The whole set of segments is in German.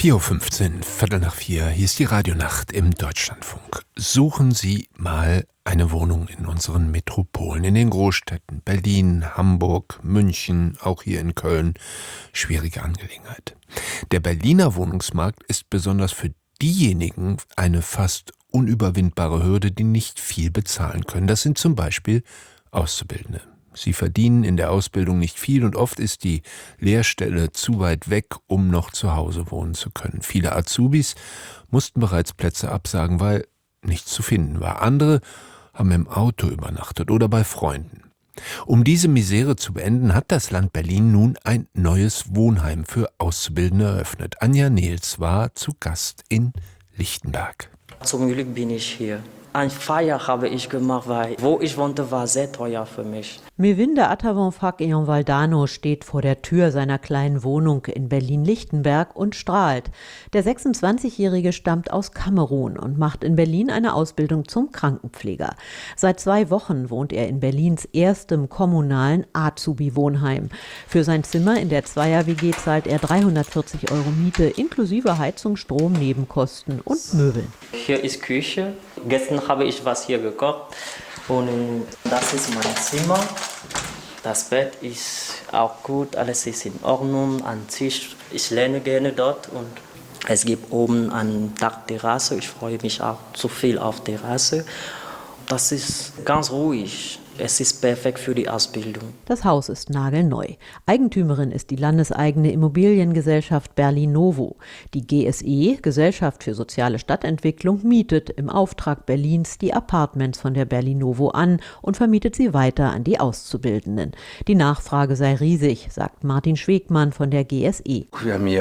4:15 Uhr, Viertel nach 4, hier ist die Radionacht im Deutschlandfunk. Suchen Sie mal eine Wohnung in unseren Metropolen, in den Großstädten Berlin, Hamburg, München, auch hier in Köln. Schwierige Angelegenheit. Der Berliner Wohnungsmarkt ist besonders für diejenigen eine fast unüberwindbare Hürde, die nicht viel bezahlen können. Das sind zum Beispiel Auszubildende. Sie verdienen in der Ausbildung nicht viel und oft ist die Lehrstelle zu weit weg, um noch zu Hause wohnen zu können. Viele Azubis mussten bereits Plätze absagen, weil nichts zu finden war. Andere haben im Auto übernachtet oder bei Freunden. Um diese Misere zu beenden, hat das Land Berlin nun ein neues Wohnheim für Auszubildende eröffnet. Anja Nehls war zu Gast in Lichtenberg. Zum Glück bin ich hier. Ein Feier habe ich gemacht, weil wo ich wohnte, war sehr teuer für mich. Mewinde Atavon-Fak Eon Valdano steht vor der Tür seiner kleinen Wohnung in Berlin-Lichtenberg und strahlt. Der 26-Jährige stammt aus Kamerun und macht in Berlin eine Ausbildung zum Krankenpfleger. Seit 2 Wochen wohnt er in Berlins erstem kommunalen Azubi-Wohnheim. Für sein Zimmer in der Zweier-WG zahlt er 340 € Miete inklusive Heizung, Strom, Nebenkosten und Möbeln. Hier ist Küche. Gestern habe ich was hier gekocht. Und das ist mein Zimmer. Das Bett ist auch gut, alles ist in Ordnung. An Tisch, ich lerne gerne dort und es gibt oben eine Dachterrasse. Ich freue mich auch zu viel auf Terrasse. Das ist ganz ruhig. Es ist perfekt für die Ausbildung. Das Haus ist nagelneu. Eigentümerin ist die landeseigene Immobiliengesellschaft Berlinovo. Die GSE, Gesellschaft für soziale Stadtentwicklung, mietet im Auftrag Berlins die Apartments von der Berlinovo an und vermietet sie weiter an die Auszubildenden. Die Nachfrage sei riesig, sagt Martin Schwegmann von der GSE. Wir haben hier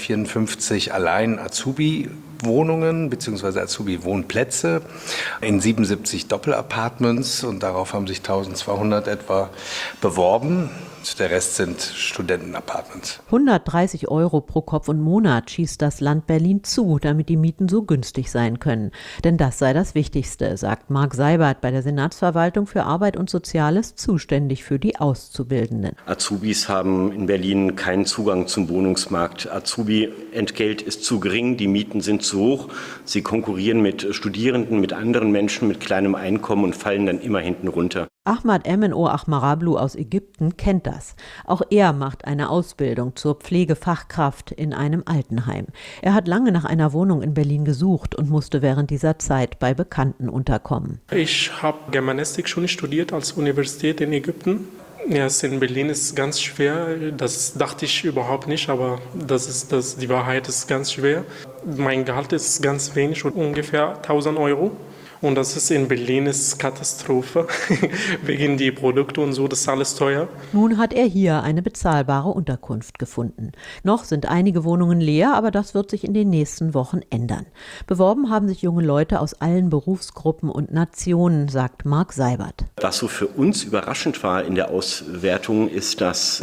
154 allein Azubi-Wohnungen bzw. Azubi-Wohnplätze in 77 Doppelapartments und darauf haben sich 1200 etwa beworben. Der Rest sind Studentenapartments. 130 € pro Kopf und Monat schießt das Land Berlin zu, damit die Mieten so günstig sein können. Denn das sei das Wichtigste, sagt Marc Seibert bei der Senatsverwaltung für Arbeit und Soziales, zuständig für die Auszubildenden. Azubis haben in Berlin keinen Zugang zum Wohnungsmarkt. Azubi-Entgelt ist zu gering, die Mieten sind zu hoch. Sie konkurrieren mit Studierenden, mit anderen Menschen mit kleinem Einkommen und fallen dann immer hinten runter. Ahmad Emeno Ahmarablu aus Ägypten kennt das. Auch er macht eine Ausbildung zur Pflegefachkraft in einem Altenheim. Er hat lange nach einer Wohnung in Berlin gesucht und musste während dieser Zeit bei Bekannten unterkommen. Ich habe Germanistik schon studiert als Universität in Ägypten. Ja, in Berlin ist ganz schwer. Das dachte ich überhaupt nicht, aber die Wahrheit ist ganz schwer. Mein Gehalt ist ganz wenig, ungefähr 1.000 €. Und das ist in Berlin ist Katastrophe, wegen die Produkte und so, das ist alles teuer. Nun hat er hier eine bezahlbare Unterkunft gefunden. Noch sind einige Wohnungen leer, aber das wird sich in den nächsten Wochen ändern. Beworben haben sich junge Leute aus allen Berufsgruppen und Nationen, sagt Marc Seibert. Was so für uns überraschend war in der Auswertung, ist, dass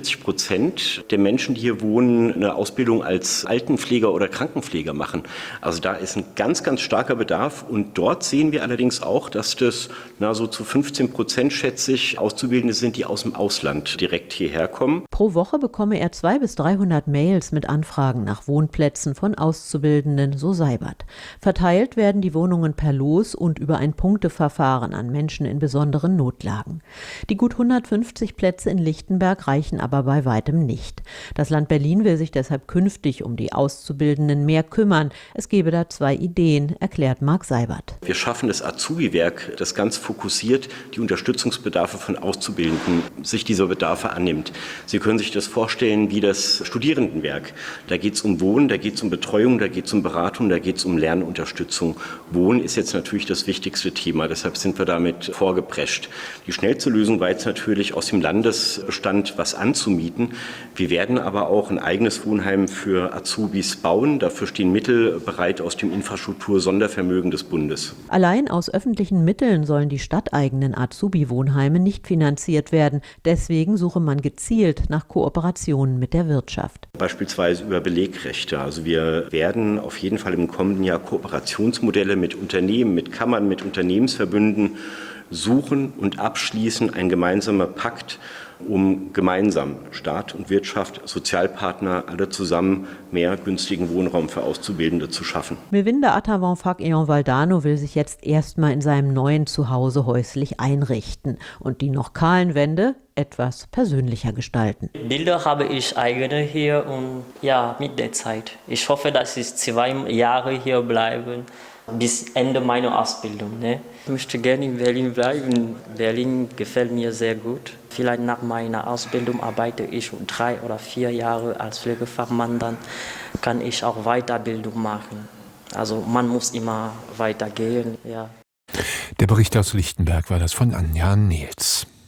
46% der Menschen, die hier wohnen, eine Ausbildung als Altenpfleger oder Krankenpfleger machen. Also da ist ein ganz, ganz starker Bedarf und dort sehen wir allerdings auch, dass das so zu 15%, schätze ich, Auszubildende sind, die aus dem Ausland direkt hierher kommen. Pro Woche bekomme er 200 bis 300 Mails mit Anfragen nach Wohnplätzen von Auszubildenden, so Seibert. Verteilt werden die Wohnungen per Los und über ein Punkteverfahren an Menschen in besonderen Notlagen. Die gut 150 Plätze in Lichtenberg reichen aber bei weitem nicht. Das Land Berlin will sich deshalb künftig um die Auszubildenden mehr kümmern. Es gebe da 2 Ideen, erklärt Marc Seibert. Wir schaffen das Azubi-Werk, das ganz fokussiert die Unterstützungsbedarfe von Auszubildenden, sich dieser Bedarfe annimmt. Sie können sich das vorstellen wie das Studierendenwerk. Da geht es um Wohnen, da geht es um Betreuung, da geht es um Beratung, da geht es um Lernunterstützung. Wohnen ist jetzt natürlich das wichtigste Thema, deshalb sind wir damit vorgeprescht. Die schnellste Lösung war jetzt natürlich aus dem Landesbestand was anzumieten. Wir werden aber auch ein eigenes Wohnheim für Azubis bauen. Dafür stehen Mittel bereit aus dem Infrastruktur-Sondervermögen des Bundes. Allein aus öffentlichen Mitteln sollen die stadteigenen Azubi-Wohnheime nicht finanziert werden. Deswegen suche man gezielt nach Kooperationen mit der Wirtschaft. Beispielsweise über Belegrechte. Also wir werden auf jeden Fall im kommenden Jahr Kooperationsmodelle mit Unternehmen, mit Kammern, mit Unternehmensverbünden suchen und abschließen ein gemeinsamer Pakt, um gemeinsam Staat und Wirtschaft, Sozialpartner, alle zusammen mehr günstigen Wohnraum für Auszubildende zu schaffen. Milwinde Attawang-Fak-Eon-Valdano will sich jetzt erstmal in seinem neuen Zuhause häuslich einrichten und die noch kahlen Wände etwas persönlicher gestalten. Bilder habe ich eigene hier und ja, mit der Zeit. Ich hoffe, dass ich 2 Jahre hier bleibe, bis Ende meiner Ausbildung. Ne? Ich möchte gerne in Berlin bleiben. Berlin gefällt mir sehr gut. Vielleicht nach meiner Ausbildung arbeite ich 3 oder 4 Jahre als Pflegefachmann, dann kann ich auch Weiterbildung machen. Also man muss immer weitergehen. Ja. Der Bericht aus Lichtenberg war das von Anja Nehls.